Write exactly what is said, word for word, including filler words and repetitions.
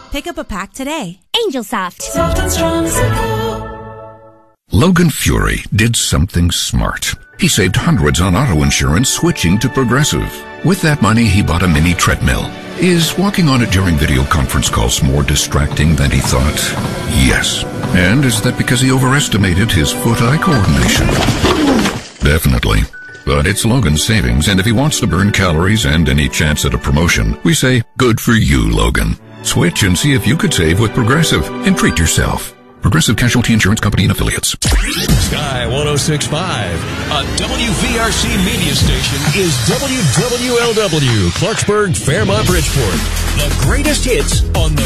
Pick up a pack today. Angel Soft. Soft and strong, simple. Logan Fury did something smart. He saved hundreds on auto insurance switching to Progressive. With that money, he bought a mini treadmill. Is walking on it during video conference calls more distracting than he thought? Yes. And is that because he overestimated his foot-eye coordination? Definitely. But it's Logan's savings, and if he wants to burn calories and any chance at a promotion, we say, good for you, Logan. Switch and see if you could save with Progressive and treat yourself. Progressive Casualty Insurance Company and Affiliates. Sky one oh six point five, a W V R C media station, is W W L W, Clarksburg, Fairmont, Bridgeport. The greatest hits on the